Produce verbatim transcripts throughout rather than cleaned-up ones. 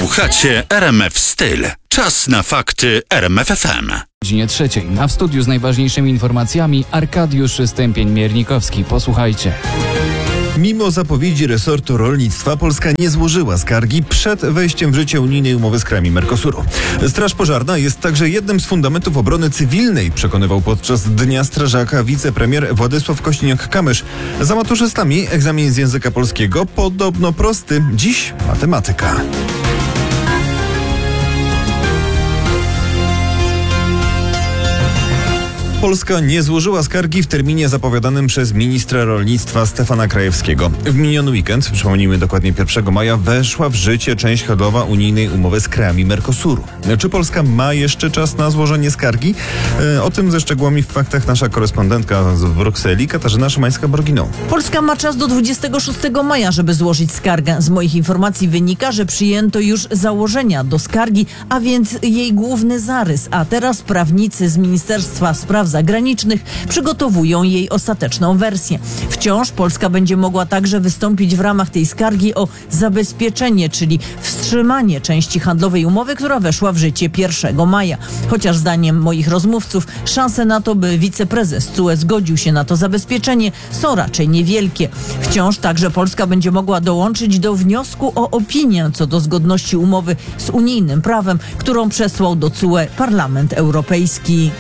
Słuchacie R M F Styl. Czas na fakty R M F F M. Godzinie trzeciej, a w studiu z najważniejszymi informacjami Arkadiusz Stępień-Miernikowski. Posłuchajcie. Mimo zapowiedzi resortu rolnictwa, Polska nie złożyła skargi przed wejściem w życie unijnej umowy z krajami Mercosuru. Straż Pożarna jest także jednym z fundamentów obrony cywilnej, przekonywał podczas Dnia Strażaka wicepremier Władysław Kośniak-Kamysz. Za maturzystami egzamin z języka polskiego podobno prosty, dziś matematyka. Polska nie złożyła skargi w terminie zapowiadanym przez ministra rolnictwa Stefana Krajewskiego. W miniony weekend, przypomnijmy dokładnie pierwszego maja, weszła w życie część handlowa unijnej umowy z krajami Mercosuru. Czy Polska ma jeszcze czas na złożenie skargi? E, o tym ze szczegółami w faktach nasza korespondentka z Brukseli, Katarzyna Szymańska-Borginą. Polska ma czas do dwudziestego szóstego maja, żeby złożyć skargę. Z moich informacji wynika, że przyjęto już założenia do skargi, a więc jej główny zarys, a teraz prawnicy z Ministerstwa Spraw Zagranicznych przygotowują jej ostateczną wersję. Wciąż Polska będzie mogła także wystąpić w ramach tej skargi o zabezpieczenie, czyli wstrzymanie części handlowej umowy, która weszła w życie pierwszego maja. Chociaż zdaniem moich rozmówców szanse na to, by wiceprezes C U E zgodził się na to zabezpieczenie, są raczej niewielkie. Wciąż także Polska będzie mogła dołączyć do wniosku o opinię co do zgodności umowy z unijnym prawem, którą przesłał do C U E Parlament Europejski.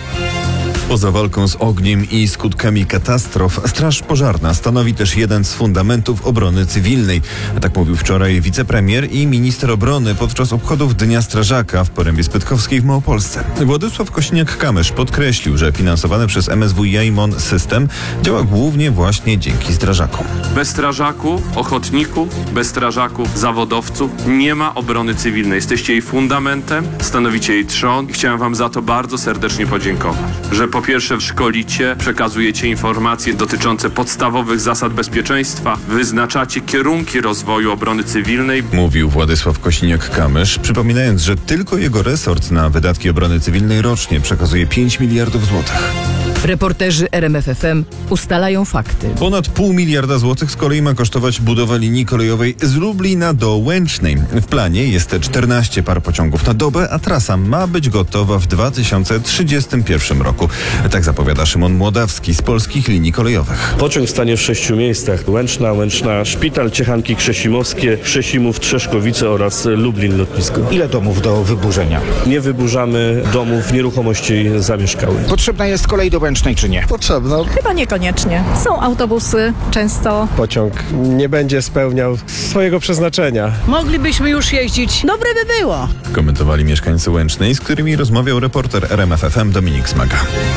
Poza walką z ogniem i skutkami katastrof, Straż Pożarna stanowi też jeden z fundamentów obrony cywilnej. Tak mówił wczoraj wicepremier i minister obrony podczas obchodów Dnia Strażaka w Porębie-Spytkowskiej w Małopolsce. Władysław Kośniak-Kamysz podkreślił, że finansowany przez M S W i Jajmon system działa głównie właśnie dzięki strażakom. Bez strażaków, ochotników, bez strażaków, zawodowców nie ma obrony cywilnej. Jesteście jej fundamentem, stanowicie jej trzon i chciałem wam za to bardzo serdecznie podziękować, że po pierwsze szkolicie, przekazujecie informacje dotyczące podstawowych zasad bezpieczeństwa, wyznaczacie kierunki rozwoju obrony cywilnej. Mówił Władysław Kośniak-Kamysz, przypominając, że tylko jego resort na wydatki obrony cywilnej rocznie przekazuje pięć miliardów złotych. Reporterzy R M F F M ustalają fakty. Ponad pół miliarda złotych z kolei ma kosztować budowa linii kolejowej z Lublina do Łęcznej. W planie jest czternaście par pociągów na dobę, a trasa ma być gotowa w dwa tysiące trzydziestym pierwszym roku. Tak zapowiada Szymon Młodawski z Polskich Linii Kolejowych. Pociąg stanie w sześciu miejscach. Łęczna, Łęczna, Szpital, Ciechanki Krzesimowskie, Krzesimów, Trzeszkowice oraz Lublin Lotnisko. Ile domów do wyburzenia? Nie wyburzamy domów, nieruchomości zamieszkałych. Potrzebna jest kolej do Łęcznej czy nie? Potrzebna. Chyba niekoniecznie. Są autobusy często. Pociąg nie będzie spełniał swojego przeznaczenia. Moglibyśmy już jeździć. Dobre by było. Komentowali mieszkańcy Łęcznej, z którymi rozmawiał reporter R M F F M Dominik Smaga.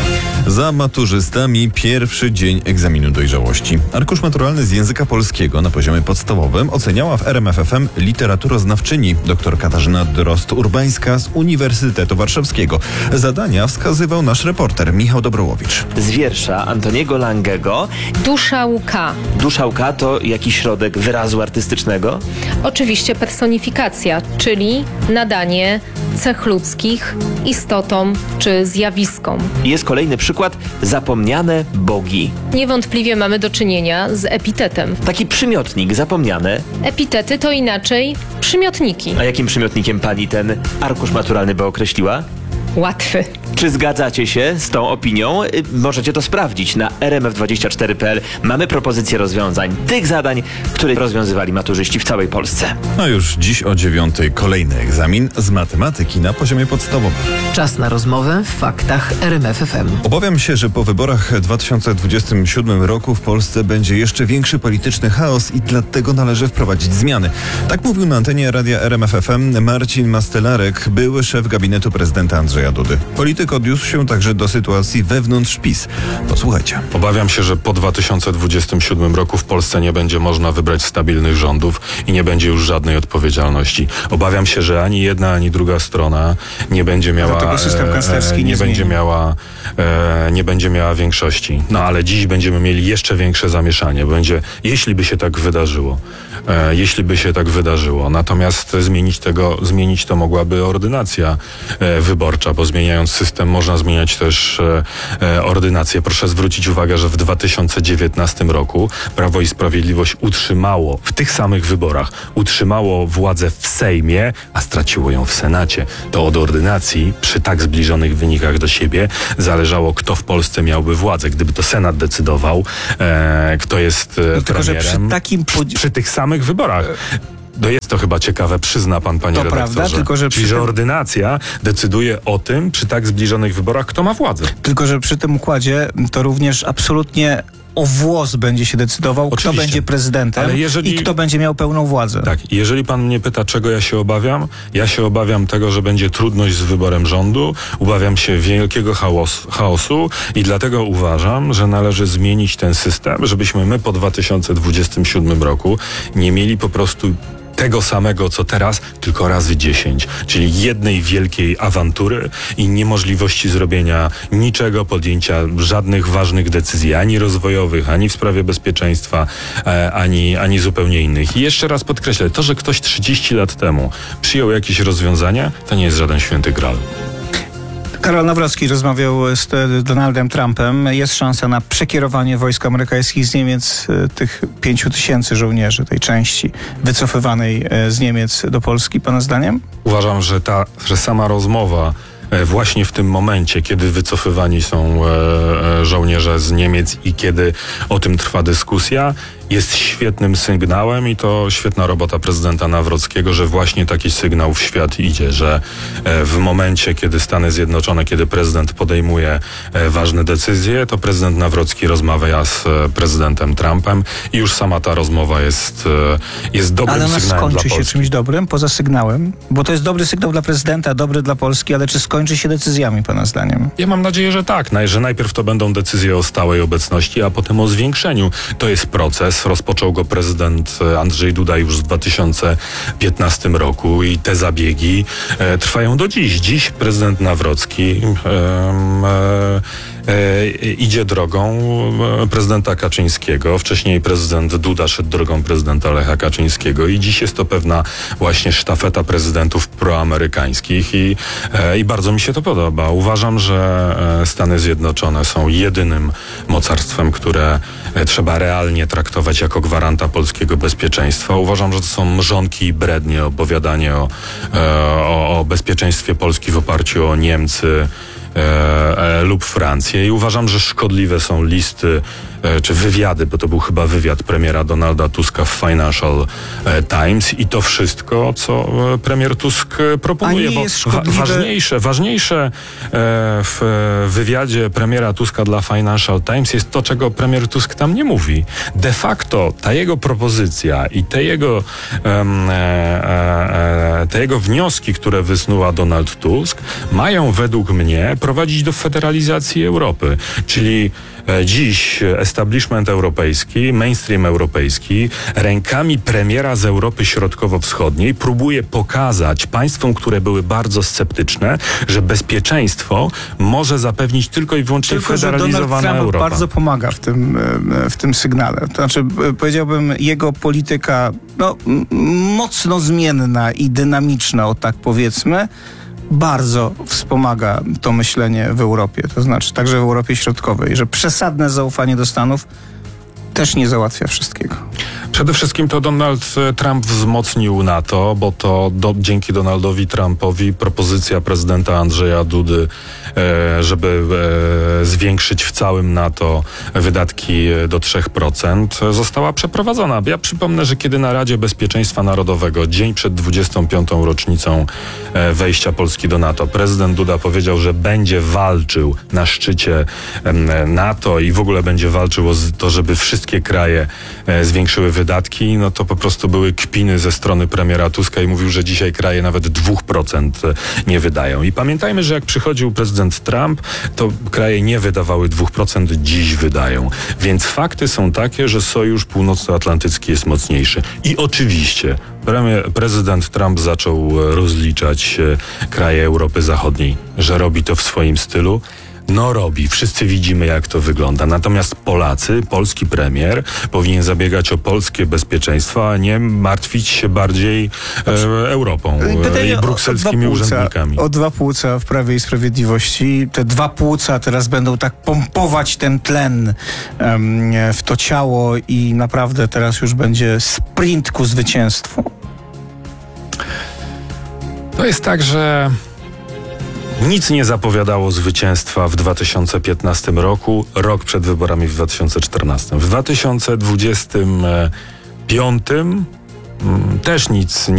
Za maturzystami pierwszy dzień egzaminu dojrzałości. Arkusz maturalny z języka polskiego na poziomie podstawowym oceniała w R M F F M literaturoznawczyni dr Katarzyna Drozd-Urbańska z Uniwersytetu Warszawskiego. Zadania wskazywał nasz reporter Michał Dobrołowicz. Z wiersza Antoniego Langego. Dusza łka. Dusza łka to jakiś środek wyrazu artystycznego? Oczywiście personifikacja, czyli nadanie cech ludzkich istotom czy zjawiskom. Jest kolejny przykład, zapomniane bogi. Niewątpliwie mamy do czynienia z epitetem. Taki przymiotnik, zapomniane. Epitety to inaczej przymiotniki. A jakim przymiotnikiem pani ten arkusz maturalny by określiła? Łatwy. Czy zgadzacie się z tą opinią? Możecie to sprawdzić na r m f dwadzieścia cztery kropka p l. Mamy propozycje rozwiązań, tych zadań, które rozwiązywali maturzyści w całej Polsce. A już dziś o dziewiątej kolejny egzamin z matematyki na poziomie podstawowym. Czas na rozmowę w faktach R M F F M. Obawiam się, że po wyborach w dwa tysiące dwudziestym siódmym roku w Polsce będzie jeszcze większy polityczny chaos i dlatego należy wprowadzić zmiany. Tak mówił na antenie radia R M F F M Marcin Mastelarek, były szef gabinetu prezydenta Andrzeja Dudy. Polityk odniósł się także do sytuacji wewnątrz PiS. Posłuchajcie. Obawiam się, że po dwa tysiące dwudziestym siódmym roku w Polsce nie będzie można wybrać stabilnych rządów i nie będzie już żadnej odpowiedzialności. Obawiam się, że ani jedna, ani druga strona nie będzie miała Dlatego system kanclerski e, nie, nie będzie miała e, nie będzie miała większości. No ale dziś będziemy mieli jeszcze większe zamieszanie. Będzie, jeśli by się tak wydarzyło. E, jeśli by się tak wydarzyło. Natomiast zmienić tego, zmienić to mogłaby ordynacja e, wyborcza, bo zmieniając system system, można zmieniać też e, e, ordynację. Proszę zwrócić uwagę, że w dwa tysiące dziewiętnastym roku Prawo i Sprawiedliwość utrzymało w tych samych wyborach, utrzymało władzę w Sejmie, a straciło ją w Senacie. To od ordynacji przy tak zbliżonych wynikach do siebie zależało, kto w Polsce miałby władzę. Gdyby to Senat decydował, e, kto jest e, no, tylko, premierem, że przy takim przy, przy tych samych wyborach. No jest to chyba ciekawe, przyzna pan, panie to redaktorze. Prawda, tylko, że Czyli, że tym... ordynacja decyduje o tym, przy tak zbliżonych wyborach, kto ma władzę. Tylko, że przy tym układzie to również absolutnie o włos będzie się decydował, Oczywiście. kto będzie prezydentem Ale jeżeli... i kto będzie miał pełną władzę. Tak, jeżeli pan mnie pyta, czego ja się obawiam, ja się obawiam tego, że będzie trudność z wyborem rządu, obawiam się wielkiego chaos, chaosu i dlatego uważam, że należy zmienić ten system, żebyśmy my po dwa tysiące dwudziestym siódmym roku nie mieli po prostu tego samego, co teraz, tylko razy dziesięć. Czyli jednej wielkiej awantury i niemożliwości zrobienia niczego, podjęcia żadnych ważnych decyzji, ani rozwojowych, ani w sprawie bezpieczeństwa, e, ani, ani zupełnie innych. I jeszcze raz podkreślę, to, że ktoś trzydzieści lat temu przyjął jakieś rozwiązania, to nie jest żaden święty gral. Karol Nawrocki rozmawiał z Donaldem Trumpem. Jest szansa na przekierowanie wojsk amerykańskich z Niemiec, tych pięciu tysięcy żołnierzy, tej części wycofywanej z Niemiec do Polski, pana zdaniem? Uważam, że ta, że sama rozmowa właśnie w tym momencie, kiedy wycofywani są e, żołnierze z Niemiec i kiedy o tym trwa dyskusja, jest świetnym sygnałem i to świetna robota prezydenta Nawrockiego, że właśnie taki sygnał w świat idzie, że e, w momencie, kiedy Stany Zjednoczone, kiedy prezydent podejmuje e, ważne decyzje, to prezydent Nawrocki rozmawia z e, prezydentem Trumpem i już sama ta rozmowa jest, e, jest dobrym sygnałem dla Polski. Ale ona skończy się czymś dobrym, poza sygnałem? Bo to jest dobry sygnał dla prezydenta, dobry dla Polski, ale czy skończy się decyzjami, pana zdaniem? Ja mam nadzieję, że tak, że najpierw to będą decyzje o stałej obecności, a potem o zwiększeniu. To jest proces. Rozpoczął go prezydent Andrzej Duda już w dwa tysiące piętnastym roku i te zabiegi e, trwają do dziś. Dziś prezydent Nawrocki e, e, e, idzie drogą prezydenta Kaczyńskiego. Wcześniej prezydent Duda szedł drogą prezydenta Lecha Kaczyńskiego i dziś jest to pewna właśnie sztafeta prezydentów proamerykańskich i, e, i bardzo mi się to podoba. Uważam, że Stany Zjednoczone są jedynym mocarstwem, które trzeba realnie traktować jako gwaranta polskiego bezpieczeństwa. Uważam, że to są mrzonki i brednie opowiadanie o, o, o bezpieczeństwie Polski w oparciu o Niemcy e, e, lub Francję i uważam, że szkodliwe są listy e, czy wywiady, bo to był chyba wywiad premiera Donalda Tuska w Financial Times i to wszystko, co premier Tusk proponuje, bo wa- ważniejsze, ważniejsze e, w wywiadzie premiera Tuska dla Financial Times jest to, czego premier Tusk tam nie mówi. De facto ta jego propozycja i te jego, um, e, e, te jego wnioski, które wysnuła Donald Tusk, mają według mnie prowadzić do federalizacji Europy, czyli dziś establishment europejski, mainstream europejski rękami premiera z Europy Środkowo-Wschodniej próbuje pokazać państwom, które były bardzo sceptyczne, że bezpieczeństwo może zapewnić tylko i wyłącznie tylko, federalizowana że Donald Trump Europa. bardzo pomaga w tym, w tym sygnale. To znaczy, powiedziałbym, jego polityka no, mocno zmienna i dynamiczna, o tak powiedzmy, bardzo wspomaga to myślenie w Europie, to znaczy także w Europie Środkowej, że przesadne zaufanie do Stanów też nie załatwia wszystkiego. Przede wszystkim to Donald Trump wzmocnił NATO, bo to do, dzięki Donaldowi Trumpowi propozycja prezydenta Andrzeja Dudy, e, żeby e, zwiększyć w całym NATO wydatki do trzech procent została przeprowadzona. Ja przypomnę, że kiedy na Radzie Bezpieczeństwa Narodowego, dzień przed dwudziestą piątą rocznicą e, wejścia Polski do NATO, prezydent Duda powiedział, że będzie walczył na szczycie e, NATO i w ogóle będzie walczył o to, żeby wszystkie kraje e, zwiększyły wydatki wydatki, no to po prostu były kpiny ze strony premiera Tuska i mówił, że dzisiaj kraje nawet dwa procent nie wydają. I pamiętajmy, że jak przychodził prezydent Trump, to kraje nie wydawały dwa procent, dziś wydają. Więc fakty są takie, że Sojusz Północnoatlantycki jest mocniejszy. I oczywiście premier, prezydent Trump zaczął rozliczać kraje Europy Zachodniej, że robi to w swoim stylu. No robi, wszyscy widzimy, jak to wygląda. Natomiast Polacy, polski premier powinien zabiegać o polskie bezpieczeństwo, a nie martwić się bardziej e, Europą e, i brukselskimi o, o płuca, urzędnikami. O dwa płuca w Prawie i Sprawiedliwości. Te dwa płuca teraz będą tak pompować ten tlen um, w to ciało i naprawdę teraz już będzie sprint ku zwycięstwu. To jest tak, że nic nie zapowiadało zwycięstwa w dwa tysiące piętnastym roku, rok przed wyborami w dwa tysiące czternastym. W dwa tysiące dwudziestym piątym też nic nie